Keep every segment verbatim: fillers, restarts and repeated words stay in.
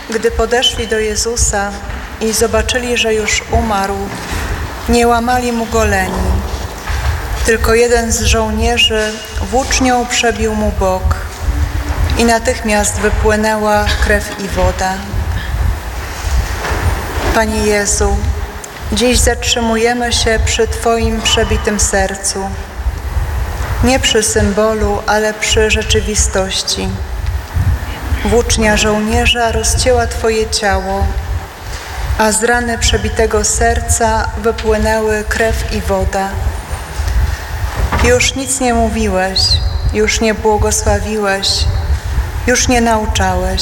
gdy podeszli do Jezusa i zobaczyli, że już umarł, nie łamali mu goleni. Tylko jeden z żołnierzy włócznią przebił mu bok i natychmiast wypłynęła krew i woda. Panie Jezu, dziś zatrzymujemy się przy Twoim przebitym sercu. Nie przy symbolu, ale przy rzeczywistości. Włócznia żołnierza rozcięła Twoje ciało, a z rany przebitego serca wypłynęły krew i woda. Już nic nie mówiłeś, już nie błogosławiłeś, już nie nauczałeś.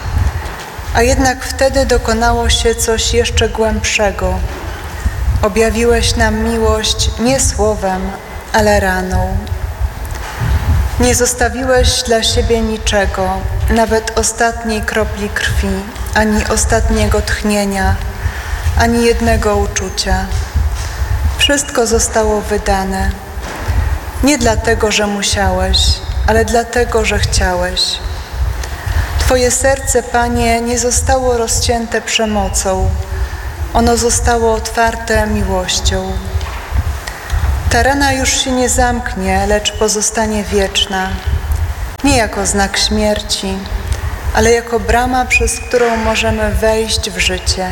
A jednak wtedy dokonało się coś jeszcze głębszego. Objawiłeś nam miłość nie słowem, ale raną. Nie zostawiłeś dla siebie niczego, nawet ostatniej kropli krwi, ani ostatniego tchnienia, ani jednego uczucia. Wszystko zostało wydane. Nie dlatego, że musiałeś, ale dlatego, że chciałeś. Twoje serce, Panie, nie zostało rozcięte przemocą. Ono zostało otwarte miłością. Ta rana już się nie zamknie, lecz pozostanie wieczna. Nie jako znak śmierci, ale jako brama, przez którą możemy wejść w życie.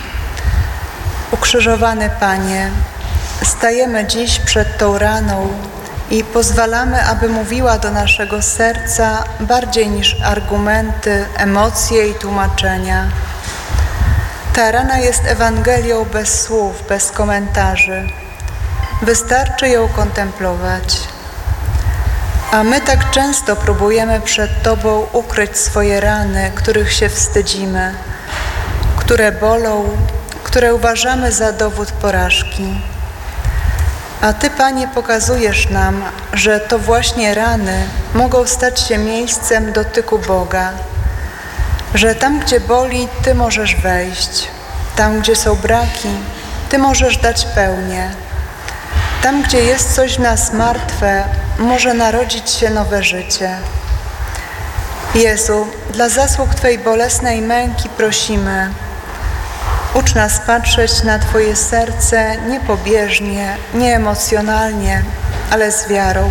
Ukrzyżowany Panie, stajemy dziś przed tą raną i pozwalamy, aby mówiła do naszego serca bardziej niż argumenty, emocje i tłumaczenia. Ta rana jest Ewangelią bez słów, bez komentarzy. Wystarczy ją kontemplować. A my tak często próbujemy przed Tobą ukryć swoje rany, których się wstydzimy, które bolą, które uważamy za dowód porażki. A Ty, Panie, pokazujesz nam, że to właśnie rany mogą stać się miejscem dotyku Boga, że tam, gdzie boli, Ty możesz wejść, tam, gdzie są braki, Ty możesz dać pełnię. Tam, gdzie jest coś w nas martwe, może narodzić się nowe życie. Jezu, dla zasług Twojej bolesnej męki prosimy, ucz nas patrzeć na Twoje serce nie pobieżnie, nie emocjonalnie, ale z wiarą.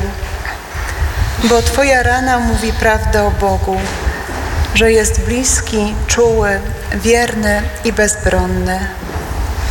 Bo Twoja rana mówi prawdę o Bogu, że jest bliski, czuły, wierny i bezbronny.